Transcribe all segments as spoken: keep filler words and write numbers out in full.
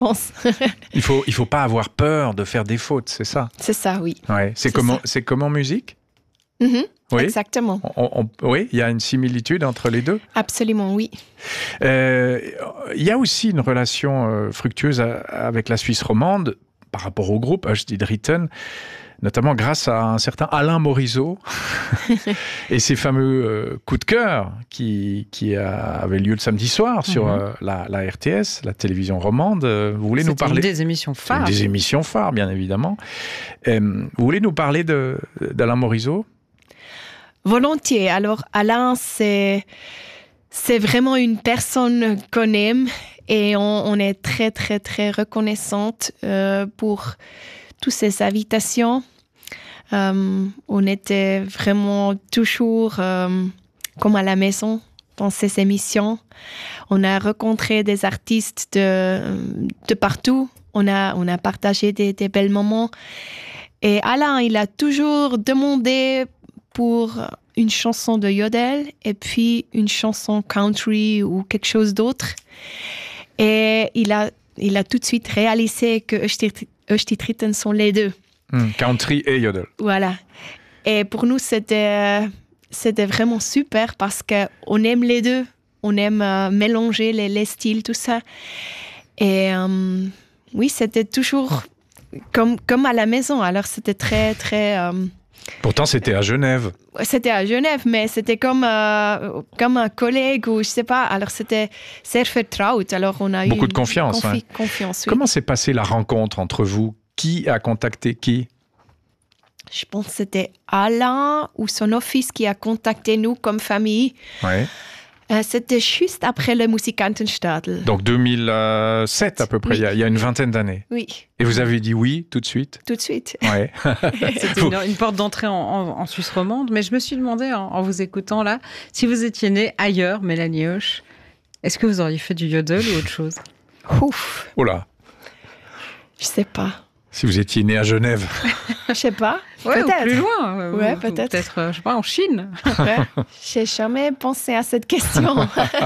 pense. Il faut, il faut pas avoir peur de faire des fautes, c'est ça? C'est ça, oui. Ouais. C'est, C'est comment, ça. c'est comme en musique? Mm-hmm. Oui. Exactement. On, on, oui, il y a une similitude entre les deux. Absolument, oui. Euh, il y a aussi une relation euh, fructueuse à, avec la Suisse romande par rapport au groupe Hush Did Written, notamment grâce à un certain Alain Morisot et ses fameux euh, coups de cœur qui, qui a, avaient lieu le samedi soir sur mm-hmm. euh, la, la R T S, la télévision romande. Vous voulez C'était nous parler? Une des émissions phares. Une des émissions phares, bien évidemment. Euh, vous voulez nous parler de, d'Alain Morisot? Volontiers. Alors, Alain, c'est, c'est vraiment une personne qu'on aime et on, on est très, très, très reconnaissante euh, pour toutes ces invitations. Euh, on était vraiment toujours euh, comme à la maison dans ces émissions. On a rencontré des artistes de, de partout. On a, on a partagé des, des belles moments. Et Alain, il a toujours demandé pour une chanson de yodel et puis une chanson country ou quelque chose d'autre. Et il a, il a tout de suite réalisé que Hush Did Written sont les deux. Mm, country et yodel. Voilà. Et pour nous, c'était, c'était vraiment super parce qu'on aime les deux. On aime euh, mélanger les, les styles, tout ça. Et euh, oui, c'était toujours comme, comme à la maison. Alors, c'était très, très... Euh, Pourtant, c'était à Genève. C'était à Genève, mais c'était comme, euh, comme un collègue ou je sais pas. Alors, c'était sehr vertraut. Alors, on a Beaucoup eu de confiance. Confi- Ouais. confiance oui. Comment s'est passée la rencontre entre vous? Qui a contacté qui? Je pense que c'était Alain ou son office qui a contacté nous comme famille. Ouais. Euh, c'était juste après le Musikantenstadel. Donc deux mille sept à peu près, oui. il, y a, il y a une vingtaine d'années. Oui. Et vous avez dit oui tout de suite? Tout de suite. Ouais. C'était une, une porte d'entrée en, en, en Suisse romande, mais je me suis demandé en, en vous écoutant là, si vous étiez née ailleurs, Mélanie Hoche, est-ce que vous auriez fait du yodel ou autre chose? Ouf. Oh là. Je sais pas. Si vous étiez né à Genève. Je sais pas. Ouais, peut-être. Ou plus loin. Ouais, ou, peut-être. Peut-être, euh, je sais pas, en Chine. Ouais. J'ai jamais pensé à cette question.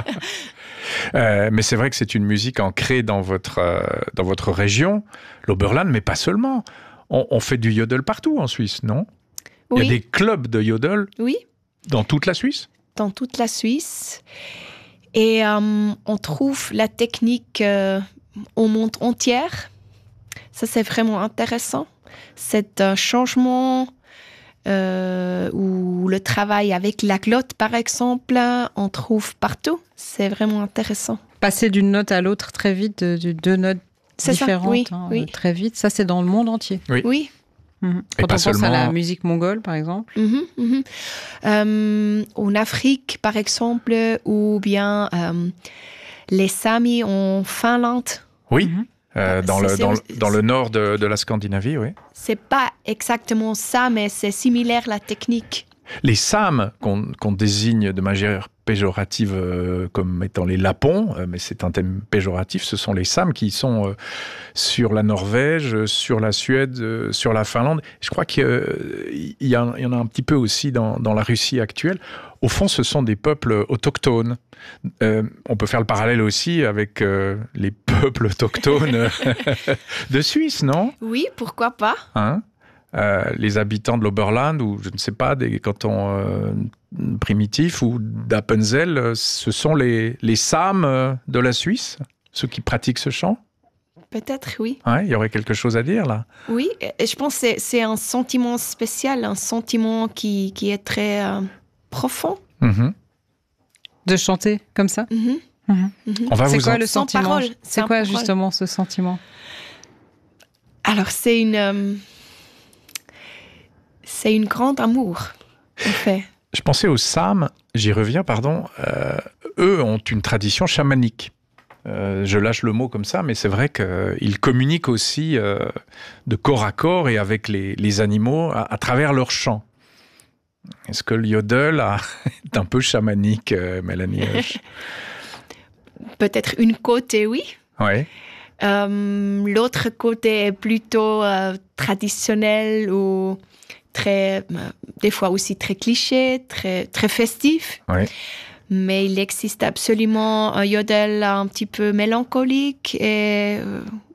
euh, mais c'est vrai que c'est une musique ancrée dans votre, euh, dans votre région, l'Oberland, mais pas seulement. On, on fait du yodel partout en Suisse, non? Oui. Il y a des clubs de yodel oui. dans toute la Suisse? Dans toute la Suisse. Et euh, on trouve la technique euh, au monde entier. Ça, c'est vraiment intéressant. Cet euh, changement euh, ou le travail avec la glotte, par exemple, on trouve partout. C'est vraiment intéressant. Passer d'une note à l'autre très vite, de, de deux notes c'est différentes, ça, oui, hein, oui. très vite. Ça, c'est dans le monde entier. Oui. oui. Mmh. Quand Et on pas pense seulement... à la musique mongole, par exemple. Mmh, mmh. Euh, en Afrique, par exemple, ou bien euh, les Samis en Finlande. Oui. Mmh. Euh, dans, c'est, le, c'est, dans, c'est, dans le nord de, de la Scandinavie, oui. C'est pas exactement ça, mais c'est similaire la technique. Les Sams, qu'on, qu'on désigne de manière péjorative euh, comme étant les Lapons, euh, mais c'est un thème péjoratif, ce sont les Sams qui sont euh, sur la Norvège, sur la Suède, euh, sur la Finlande. Je crois qu'il euh, y, y, a, y en a un petit peu aussi dans, dans la Russie actuelle. Au fond, ce sont des peuples autochtones. Euh, on peut faire le parallèle aussi avec euh, les peuples autochtones de Suisse, non? Oui, pourquoi pas? Hein? Euh, les habitants de l'Oberland ou je ne sais pas des cantons euh, primitifs ou d'Appenzell, ce sont les, les Sams de la Suisse, ceux qui pratiquent ce chant? Peut-être, oui. Ouais, il y aurait quelque chose à dire là. Oui, et je pense que c'est, c'est un sentiment spécial, un sentiment qui, qui est très euh, profond. Mm-hmm. De chanter comme ça? Mm-hmm. Mm-hmm. Mm-hmm. On va c'est vous quoi en... le sentiment? Parole, c'est quoi parole. Justement ce sentiment? Alors, c'est une... Euh... C'est une grande amour, en fait. Je pensais aux Sams, j'y reviens, pardon. Euh, eux ont une tradition chamanique. Euh, je lâche le mot comme ça, mais c'est vrai qu'ils communiquent aussi euh, de corps à corps et avec les, les animaux à, à travers leurs chants. Est-ce que le yodel a, est un peu chamanique, euh, Mélanie Hoche? Peut-être une côté, oui. Oui. Euh, l'autre côté est plutôt euh, traditionnel ou... Très, des fois aussi très cliché, très, très festif. Oui. mais il existe absolument un yodel un petit peu mélancolique et